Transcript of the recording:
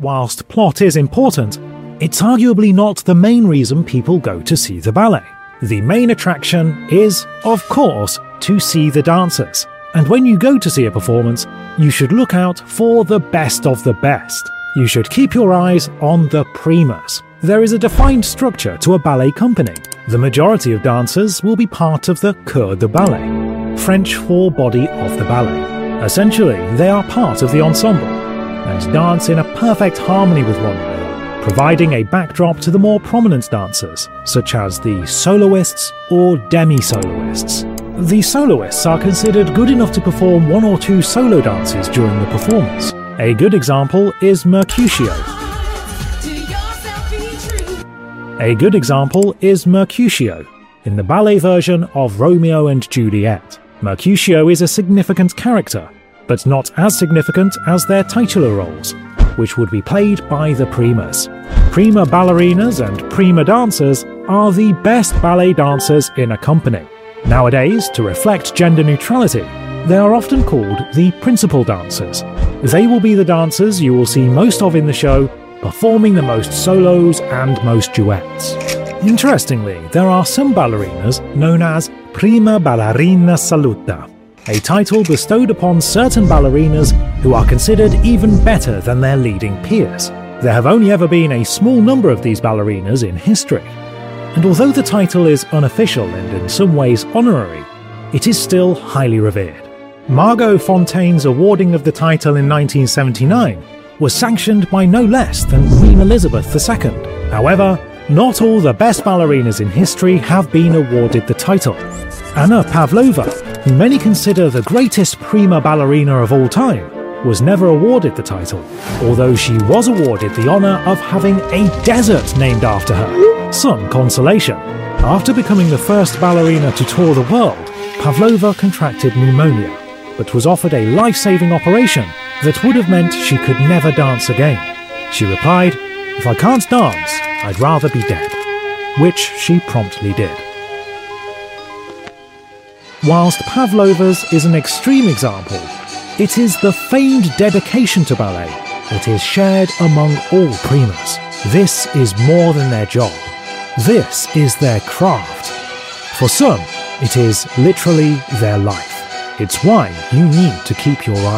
whilst plot is important, it's arguably not the main reason people go to see the ballet. The main attraction is, of course, to see the dancers. And when you go to see a performance, you should look out for the best of the best. You should keep your eyes on the primas. There is a defined structure to a ballet company. The majority of dancers will be part of the corps de ballet, French for body of the ballet. Essentially, they are part of the ensemble and dance in a perfect harmony with one another, providing a backdrop to the more prominent dancers, such as the soloists or demi-soloists. The soloists are considered good enough to perform one or two solo dances during the performance. A good example is Mercutio. In the ballet version of Romeo and Juliet. Mercutio is a significant character, but not as significant as their titular roles, which would be played by the primas. Prima ballerinas and prima dancers are the best ballet dancers in a company. Nowadays, to reflect gender neutrality, they are often called the principal dancers. They will be the dancers you will see most of in the show, performing the most solos and most duets. Interestingly, there are some ballerinas known as prima ballerina assoluta, a title bestowed upon certain ballerinas who are considered even better than their leading peers. There have only ever been a small number of these ballerinas in history, and although the title is unofficial and in some ways honorary, it is still highly revered. Margot Fontaine's awarding of the title in 1979 was sanctioned by no less than Queen Elizabeth II. However, not all the best ballerinas in history have been awarded the title. Anna Pavlova, who many consider the greatest prima ballerina of all time, was never awarded the title, although she was awarded the honour of having a desert named after her. Some consolation. After becoming the first ballerina to tour the world, Pavlova contracted pneumonia, but was offered a life-saving operation that would have meant she could never dance again. She replied, "If I can't dance, I'd rather be dead," which she promptly did. Whilst Pavlova's is an extreme example, it is the famed dedication to ballet that is shared among all primas. This is more than their job. This is their craft. For some, it is literally their life. It's why you need to keep your eyes